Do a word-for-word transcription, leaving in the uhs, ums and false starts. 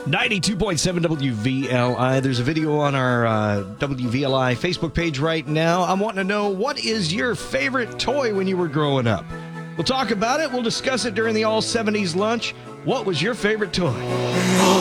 ninety-two point seven W V L I. There's a video on our uh, W V L I Facebook page right now. I'm wanting to know, what is your favorite toy when you were growing up? We'll talk about it. We'll discuss it during the All seventies lunch. What was your favorite toy?